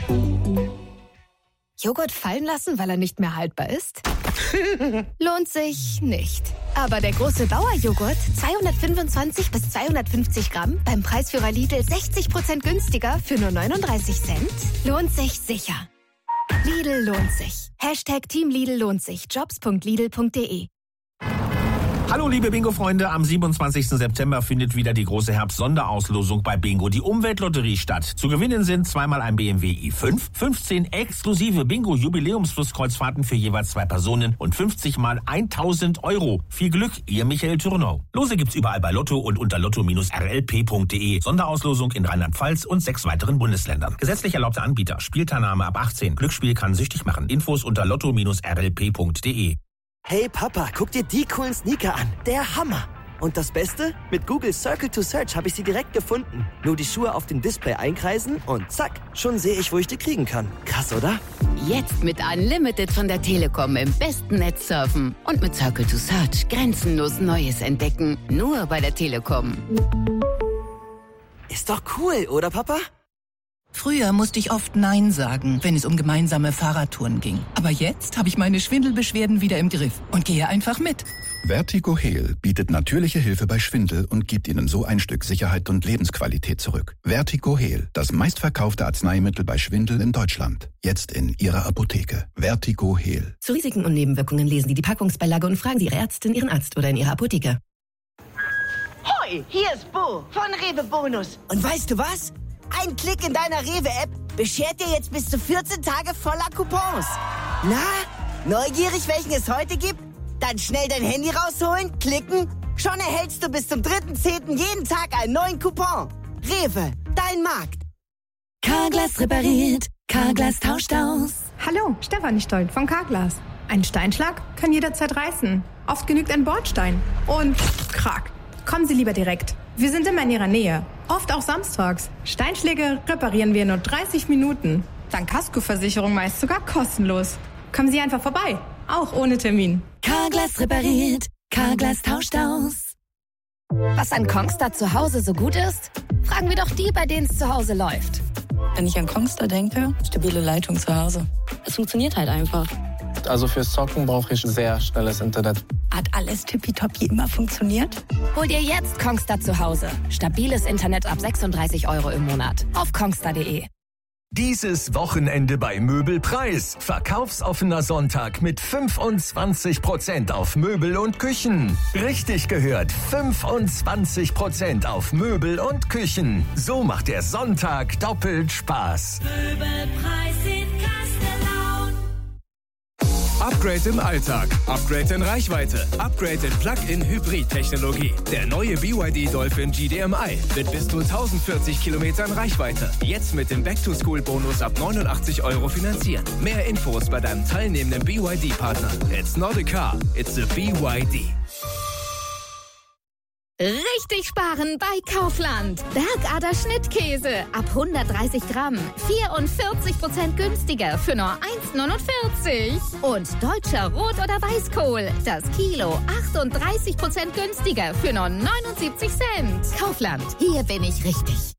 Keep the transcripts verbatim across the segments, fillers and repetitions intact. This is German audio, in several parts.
Joghurt fallen lassen, weil er nicht mehr haltbar ist? Lohnt sich nicht. Aber der große Bauerjoghurt, zweihundertfünfundzwanzig bis zweihundertfünfzig Gramm, beim Preisführer Lidl sechzig Prozent günstiger für nur neununddreißig Cent, lohnt sich sicher. Lidl lohnt sich. Hashtag Team Lidl lohnt sich. jobs punkt lidl punkt de. Hallo liebe Bingo-Freunde, am siebenundzwanzigsten September findet wieder die große Herbst-Sonderauslosung bei Bingo, die Umweltlotterie, statt. Zu gewinnen sind zweimal ein B M W i fünf, fünfzehn exklusive Bingo-Jubiläumsflusskreuzfahrten für jeweils zwei Personen und fünfzig mal tausend Euro. Viel Glück, ihr Michael Thürnau. Lose gibt's überall bei Lotto und unter lotto Bindestrich r l p punkt de. Sonderauslosung in Rheinland-Pfalz und sechs weiteren Bundesländern. Gesetzlich erlaubter Anbieter. Spielteilnahme ab achtzehn. Glücksspiel kann süchtig machen. Infos unter lotto Bindestrich r l p punkt de. Hey Papa, guck dir die coolen Sneaker an. Der Hammer. Und das Beste? Mit Google Circle to Search habe ich sie direkt gefunden. Nur die Schuhe auf dem Display einkreisen und zack, schon sehe ich, wo ich die kriegen kann. Krass, oder? Jetzt mit Unlimited von der Telekom im besten Netz surfen. Und mit Circle to Search grenzenlos Neues entdecken. Nur bei der Telekom. Ist doch cool, oder Papa? Früher musste ich oft Nein sagen, wenn es um gemeinsame Fahrradtouren ging. Aber jetzt habe ich meine Schwindelbeschwerden wieder im Griff und gehe einfach mit. Vertigo Heal bietet natürliche Hilfe bei Schwindel und gibt Ihnen so ein Stück Sicherheit und Lebensqualität zurück. Vertigo Heal, das meistverkaufte Arzneimittel bei Schwindel in Deutschland. Jetzt in Ihrer Apotheke. Vertigo Heal. Zu Risiken und Nebenwirkungen lesen Sie die Packungsbeilage und fragen Sie Ihre Ärztin, Ihren Arzt oder in Ihrer Apotheke. Hoi, hier ist Bo von Rewe Bonus. Und weißt du was? Ein Klick in deiner Rewe-App beschert dir jetzt bis zu vierzehn Tage voller Coupons. Na, neugierig, welchen es heute gibt? Dann schnell dein Handy rausholen, klicken. Schon erhältst du bis zum dritten zehnten jeden Tag einen neuen Coupon. Rewe, dein Markt. Carglass repariert, Carglass tauscht aus. Hallo, Stefanie Stolt von Carglass. Ein Steinschlag kann jederzeit reißen. Oft genügt ein Bordstein. Und krack. Kommen Sie lieber direkt. Wir sind immer in Ihrer Nähe. Oft auch samstags. Steinschläge reparieren wir in nur dreißig Minuten. Dank Kaskoversicherung meist sogar kostenlos. Kommen Sie einfach vorbei. Auch ohne Termin. Carglass repariert, Carglass tauscht aus. Was an Kongstar zu Hause so gut ist? Fragen wir doch die, bei denen es zu Hause läuft. Wenn ich an Kongstar denke, stabile Leitung zu Hause. Es funktioniert halt einfach. Also fürs Zocken brauche ich sehr schnelles Internet. Hat alles tippitoppi immer funktioniert? Hol dir jetzt Kongstar zu Hause. Stabiles Internet ab sechsunddreißig Euro im Monat. Auf kongstar punkt de. Dieses Wochenende bei Möbelpreis. Verkaufsoffener Sonntag mit fünfundzwanzig Prozent auf Möbel und Küchen. Richtig gehört, fünfundzwanzig Prozent auf Möbel und Küchen. So macht der Sonntag doppelt Spaß. Möbelpreis in Kastellaun. Upgrade im Alltag, Upgrade in Reichweite, Upgrade in Plug-in-Hybrid-Technologie. Der neue B Y D Dolphin G D M I mit bis zu tausendvierzig Kilometern Reichweite. Jetzt mit dem Back-to-School-Bonus ab neunundachtzig Euro finanzieren. Mehr Infos bei deinem teilnehmenden B Y D-Partner. It's not a car, it's a B Y D. Richtig sparen bei Kaufland. Bergader Schnittkäse ab hundertdreißig Gramm. vierundvierzig Prozent günstiger für nur eins neunundvierzig. Und deutscher Rot- oder Weißkohl. Das Kilo achtunddreißig Prozent günstiger für nur neunundsiebzig Cent. Kaufland. Hier bin ich richtig.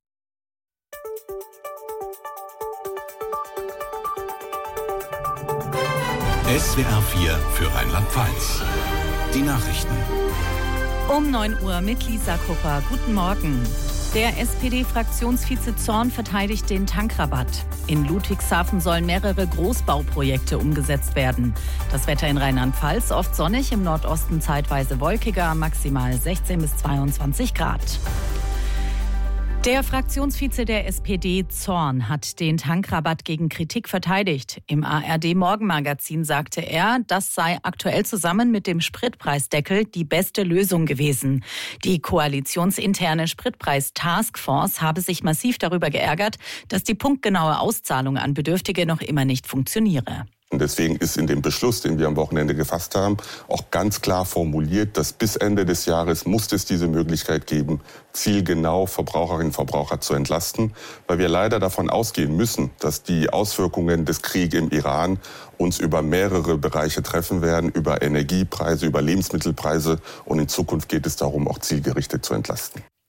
S W R vier für Rheinland-Pfalz. Die Nachrichten. Um neun Uhr mit Lisa Kupper. Guten Morgen. Der S P D-Fraktionsvize Zorn verteidigt den Tankrabatt. In Ludwigshafen sollen mehrere Großbauprojekte umgesetzt werden. Das Wetter in Rheinland-Pfalz oft sonnig, im Nordosten zeitweise wolkiger, maximal sechzehn bis zweiundzwanzig Grad. Der Fraktionsvize der S P D Zorn hat den Tankrabatt gegen Kritik verteidigt. Im A R D-Morgenmagazin sagte er, das sei aktuell zusammen mit dem Spritpreisdeckel die beste Lösung gewesen. Die koalitionsinterne Spritpreis-Taskforce habe sich massiv darüber geärgert, dass die punktgenaue Auszahlung an Bedürftige noch immer nicht funktioniere. Und deswegen ist in dem Beschluss, den wir am Wochenende gefasst haben, auch ganz klar formuliert, dass bis Ende des Jahres muss es diese Möglichkeit geben, zielgenau Verbraucherinnen und Verbraucher zu entlasten, weil wir leider davon ausgehen müssen, dass die Auswirkungen des Krieges im Iran uns über mehrere Bereiche treffen werden, über Energiepreise, über Lebensmittelpreise. Und in Zukunft geht es darum, auch zielgerichtet zu entlasten.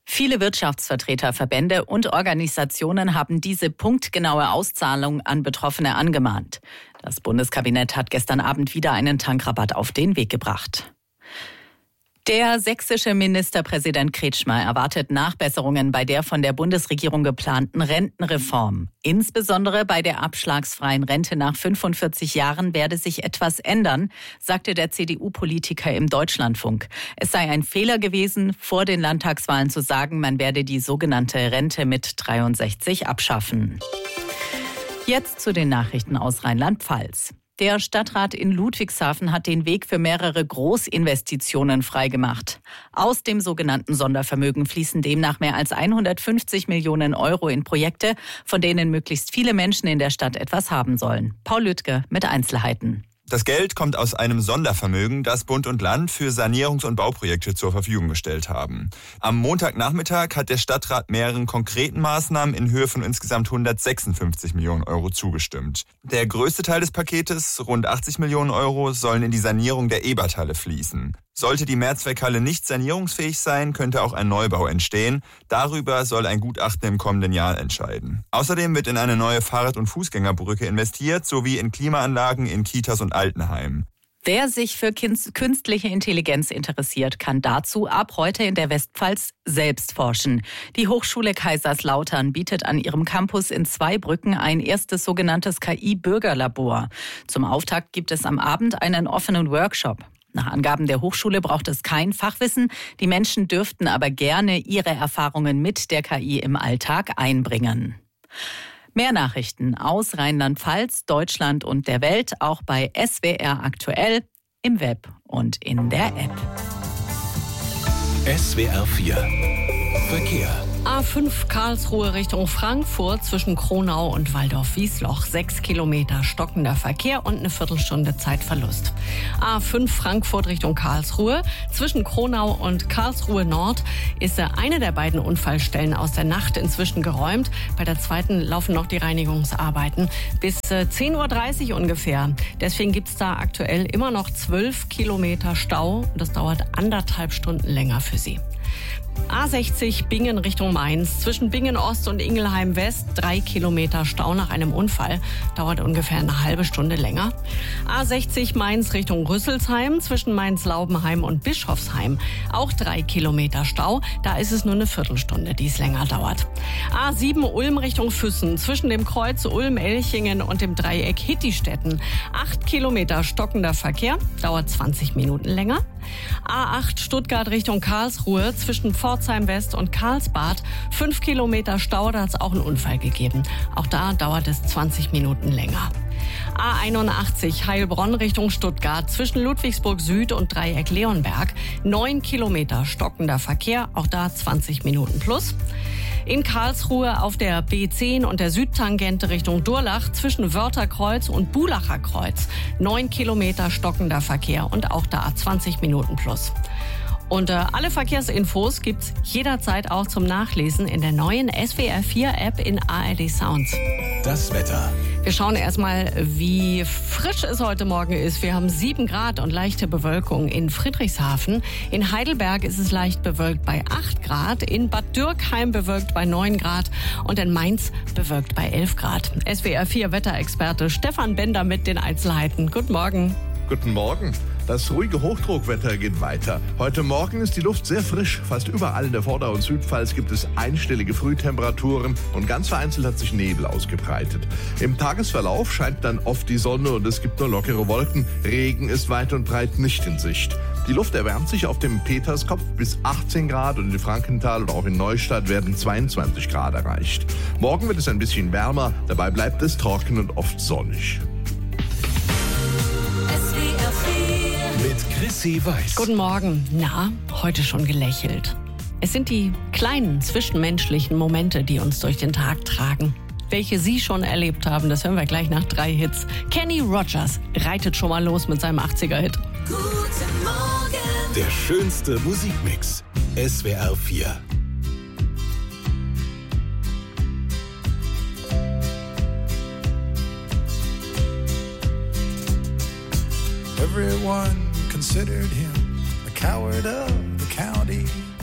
Viele Wirtschaftsvertreter, Verbände und Organisationen haben diese punktgenaue Auszahlung an Betroffene angemahnt. Das Bundeskabinett hat gestern Abend wieder einen Tankrabatt auf den Weg gebracht. Der sächsische Ministerpräsident Kretschmer erwartet Nachbesserungen bei der von der Bundesregierung geplanten Rentenreform. Insbesondere bei der abschlagsfreien Rente nach fünfundvierzig Jahren werde sich etwas ändern, sagte der C D U-Politiker im Deutschlandfunk. Es sei ein Fehler gewesen, vor den Landtagswahlen zu sagen, man werde die sogenannte Rente mit dreiundsechzig abschaffen. Jetzt zu den Nachrichten aus Rheinland-Pfalz. Der Stadtrat in Ludwigshafen hat den Weg für mehrere Großinvestitionen freigemacht. Aus dem sogenannten Sondervermögen fließen demnach mehr als hundertfünfzig Millionen Euro in Projekte, von denen möglichst viele Menschen in der Stadt etwas haben sollen. Paul Lüttke mit Einzelheiten. Das Geld kommt aus einem Sondervermögen, das Bund und Land für Sanierungs- und Bauprojekte zur Verfügung gestellt haben. Am Montagnachmittag hat der Stadtrat mehreren konkreten Maßnahmen in Höhe von insgesamt hundertsechsundfünfzig Millionen Euro zugestimmt. Der größte Teil des Paketes, rund achtzig Millionen Euro, sollen in die Sanierung der Eberthalle fließen. Sollte die Mehrzweckhalle nicht sanierungsfähig sein, könnte auch ein Neubau entstehen. Darüber soll ein Gutachten im kommenden Jahr entscheiden. Außerdem wird in eine neue Fahrrad- und Fußgängerbrücke investiert, sowie in Klimaanlagen in Kitas und Altenheimen. Wer sich für künstliche Intelligenz interessiert, kann dazu ab heute in der Westpfalz selbst forschen. Die Hochschule Kaiserslautern bietet an ihrem Campus in Zweibrücken ein erstes sogenanntes K I-Bürgerlabor. Zum Auftakt gibt es am Abend einen offenen Workshop. Nach Angaben der Hochschule braucht es kein Fachwissen. Die Menschen dürften aber gerne ihre Erfahrungen mit der K I im Alltag einbringen. Mehr Nachrichten aus Rheinland-Pfalz, Deutschland und der Welt auch bei S W R aktuell, im Web und in der App. S W R vier Verkehr. A fünf Karlsruhe Richtung Frankfurt zwischen Kronau und Waldorf-Wiesloch. Sechs Kilometer stockender Verkehr und eine Viertelstunde Zeitverlust. A fünf Frankfurt Richtung Karlsruhe zwischen Kronau und Karlsruhe Nord ist eine der beiden Unfallstellen aus der Nacht inzwischen geräumt. Bei der zweiten laufen noch die Reinigungsarbeiten bis zehn Uhr dreißig ungefähr. Deswegen gibt es da aktuell immer noch zwölf Kilometer Stau. Das dauert anderthalb Stunden länger für Sie. A sechzig Bingen Richtung Mainz. Zwischen Bingen Ost und Ingelheim West drei Kilometer Stau nach einem Unfall. Dauert ungefähr eine halbe Stunde länger. A sechzig Mainz Richtung Rüsselsheim. Zwischen Mainz-Laubenheim und Bischofsheim. Auch drei Kilometer Stau. Da ist es nur eine Viertelstunde, die es länger dauert. A sieben Ulm Richtung Füssen. Zwischen dem Kreuz Ulm-Elchingen und dem Dreieck Hittistetten. acht Kilometer stockender Verkehr. Dauert zwanzig Minuten länger. A acht Stuttgart Richtung Karlsruhe zwischen Pforzheim West und Karlsbad. fünf Kilometer Stau, da hat es auch einen Unfall gegeben. Auch da dauert es zwanzig Minuten länger. A einundachtzig Heilbronn Richtung Stuttgart zwischen Ludwigsburg Süd und Dreieck Leonberg. neun Kilometer stockender Verkehr, auch da zwanzig Minuten plus. In Karlsruhe auf der B zehn und der Südtangente Richtung Durlach zwischen Wörtherkreuz und Bulacher Kreuz. neun Kilometer stockender Verkehr und auch da zwanzig Minuten plus. Und äh, alle Verkehrsinfos gibt's jederzeit auch zum Nachlesen in der neuen S W R vier App in A R D Sounds. Das Wetter. Wir schauen erstmal, wie frisch es heute Morgen ist. Wir haben sieben Grad und leichte Bewölkung in Friedrichshafen. In Heidelberg ist es leicht bewölkt bei acht Grad. In Bad Dürkheim bewölkt bei neun Grad. Und in Mainz bewölkt bei elf Grad. S W R vier Wetterexperte Stefan Bender mit den Einzelheiten. Guten Morgen. Guten Morgen. Das ruhige Hochdruckwetter geht weiter. Heute Morgen ist die Luft sehr frisch. Fast überall in der Vorder- und Südpfalz gibt es einstellige Frühtemperaturen und ganz vereinzelt hat sich Nebel ausgebreitet. Im Tagesverlauf scheint dann oft die Sonne und es gibt nur lockere Wolken. Regen ist weit und breit nicht in Sicht. Die Luft erwärmt sich auf dem Peterskopf bis achtzehn Grad und in Frankenthal und auch in Neustadt werden zweiundzwanzig Grad erreicht. Morgen wird es ein bisschen wärmer, dabei bleibt es trocken und oft sonnig. Mit Chrissy Weiß. Guten Morgen. Na, heute schon gelächelt. Es sind die kleinen zwischenmenschlichen Momente, die uns durch den Tag tragen. Welche Sie schon erlebt haben, das hören wir gleich nach drei Hits. Kenny Rogers reitet schon mal los mit seinem achtziger-Hit. Guten Morgen. Der schönste Musikmix. S W R vier. Everyone considered him the coward of the county.